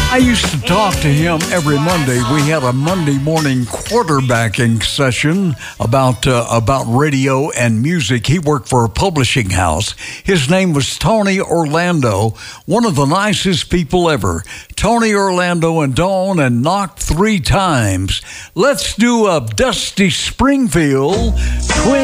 I used to talk to him every Monday. We had a Monday morning quarterbacking session about radio and music. He worked for a publishing house. His name was Tony Orlando, one of the nicest people ever. Tony Orlando and Dawn and Knock 3 times. Let's do a Dusty Springfield twin.